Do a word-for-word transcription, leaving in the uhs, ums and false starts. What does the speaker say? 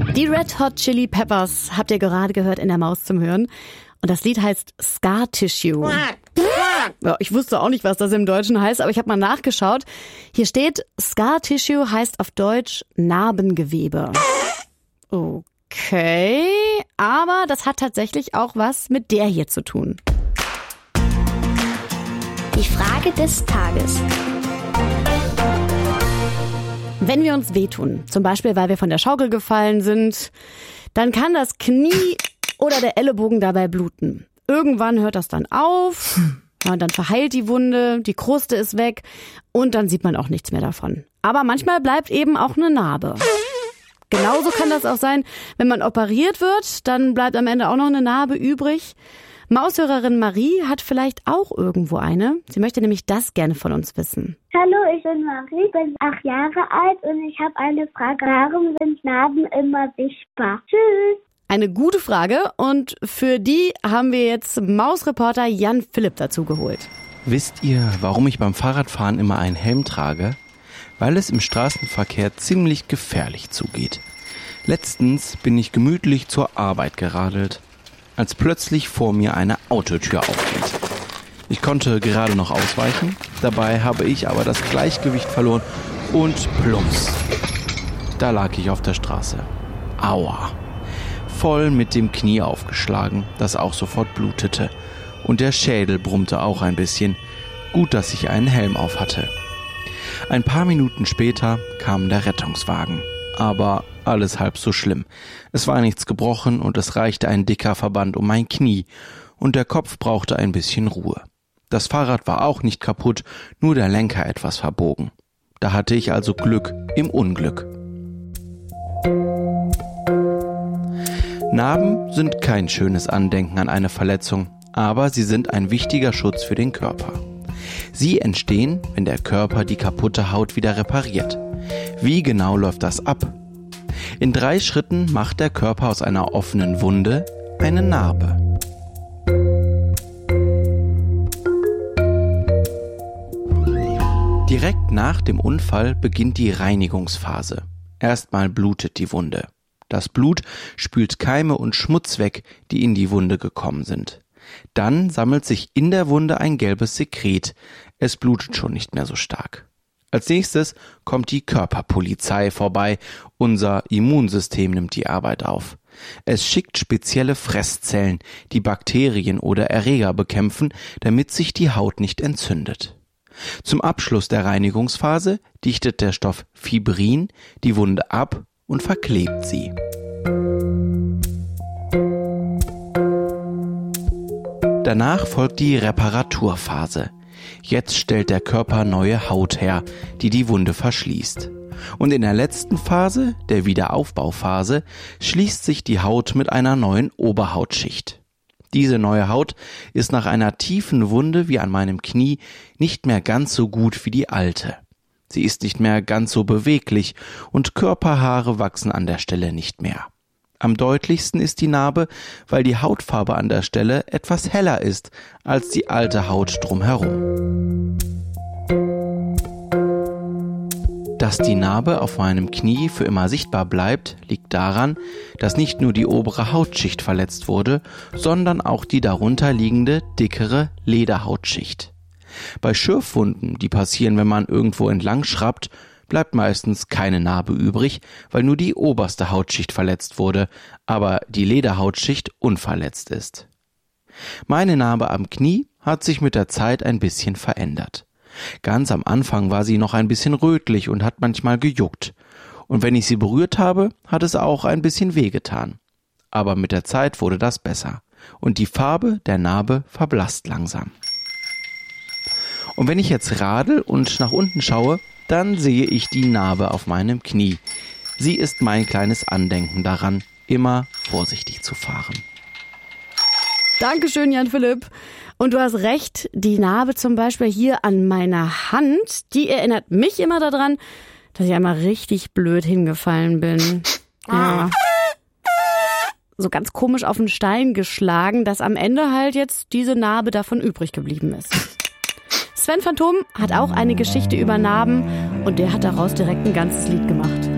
Die Red Hot Chili Peppers habt ihr gerade gehört in der Maus zum Hören. Und das Lied heißt Scar Tissue. Ja, ich wusste auch nicht, was das im Deutschen heißt, aber ich habe mal nachgeschaut. Hier steht, Scar Tissue heißt auf Deutsch Narbengewebe. Okay, aber das hat tatsächlich auch was mit der hier zu tun. Die Frage des Tages. Wenn wir uns wehtun, zum Beispiel weil wir von der Schaukel gefallen sind, dann kann das Knie oder der Ellenbogen dabei bluten. Irgendwann hört das dann auf, ja, und dann verheilt die Wunde, die Kruste ist weg und dann sieht man auch nichts mehr davon. Aber manchmal bleibt eben auch eine Narbe. Genauso kann das auch sein, wenn man operiert wird, dann bleibt am Ende auch noch eine Narbe übrig. Maushörerin Marie hat vielleicht auch irgendwo eine. Sie möchte nämlich das gerne von uns wissen. Hallo, ich bin Marie, bin acht Jahre alt und ich habe eine Frage. Warum sind Narben immer sichtbar? Tschüss. Eine gute Frage und für die haben wir jetzt Mausreporter Jan Philipp dazu geholt. Wisst ihr, warum ich beim Fahrradfahren immer einen Helm trage? Weil es im Straßenverkehr ziemlich gefährlich zugeht. Letztens bin ich gemütlich zur Arbeit geradelt, als plötzlich vor mir eine Autotür aufgeht. Ich konnte gerade noch ausweichen, dabei habe ich aber das Gleichgewicht verloren und plumps. Da lag ich auf der Straße. Aua. Voll mit dem Knie aufgeschlagen, das auch sofort blutete. Und der Schädel brummte auch ein bisschen. Gut, dass ich einen Helm auf hatte. Ein paar Minuten später kam der Rettungswagen. Aber alles halb so schlimm. Es war nichts gebrochen und es reichte ein dicker Verband um mein Knie. Und der Kopf brauchte ein bisschen Ruhe. Das Fahrrad war auch nicht kaputt, nur der Lenker etwas verbogen. Da hatte ich also Glück im Unglück. Narben sind kein schönes Andenken an eine Verletzung, aber sie sind ein wichtiger Schutz für den Körper. Sie entstehen, wenn der Körper die kaputte Haut wieder repariert. Wie genau läuft das ab? In drei Schritten macht der Körper aus einer offenen Wunde eine Narbe. Direkt nach dem Unfall beginnt die Reinigungsphase. Erstmal blutet die Wunde. Das Blut spült Keime und Schmutz weg, die in die Wunde gekommen sind. Dann sammelt sich in der Wunde ein gelbes Sekret. Es blutet schon nicht mehr so stark. Als nächstes kommt die Körperpolizei vorbei. Unser Immunsystem nimmt die Arbeit auf. Es schickt spezielle Fresszellen, die Bakterien oder Erreger bekämpfen, damit sich die Haut nicht entzündet. Zum Abschluss der Reinigungsphase dichtet der Stoff Fibrin die Wunde ab und verklebt sie. Danach folgt die Reparaturphase. Jetzt stellt der Körper neue Haut her, die die Wunde verschließt. Und in der letzten Phase, der Wiederaufbauphase, schließt sich die Haut mit einer neuen Oberhautschicht. Diese neue Haut ist nach einer tiefen Wunde wie an meinem Knie nicht mehr ganz so gut wie die alte. Sie ist nicht mehr ganz so beweglich und Körperhaare wachsen an der Stelle nicht mehr. Am deutlichsten ist die Narbe, weil die Hautfarbe an der Stelle etwas heller ist als die alte Haut drumherum. Dass die Narbe auf meinem Knie für immer sichtbar bleibt, liegt daran, dass nicht nur die obere Hautschicht verletzt wurde, sondern auch die darunter liegende, dickere Lederhautschicht. Bei Schürfwunden, die passieren, wenn man irgendwo entlang schrappt, bleibt meistens keine Narbe übrig, weil nur die oberste Hautschicht verletzt wurde, aber die Lederhautschicht unverletzt ist. Meine Narbe am Knie hat sich mit der Zeit ein bisschen verändert. Ganz am Anfang war sie noch ein bisschen rötlich und hat manchmal gejuckt. Und wenn ich sie berührt habe, hat es auch ein bisschen wehgetan. Aber mit der Zeit wurde das besser. Und die Farbe der Narbe verblasst langsam. Und wenn ich jetzt radel und nach unten schaue, dann sehe ich die Narbe auf meinem Knie. Sie ist mein kleines Andenken daran, immer vorsichtig zu fahren. Dankeschön, Jan Philipp. Und du hast recht, die Narbe zum Beispiel hier an meiner Hand, die erinnert mich immer daran, dass ich einmal richtig blöd hingefallen bin. Ja. So ganz komisch auf einen Stein geschlagen, dass am Ende halt jetzt diese Narbe davon übrig geblieben ist. Sven Phantom hat auch eine Geschichte über Narben und der hat daraus direkt ein ganzes Lied gemacht.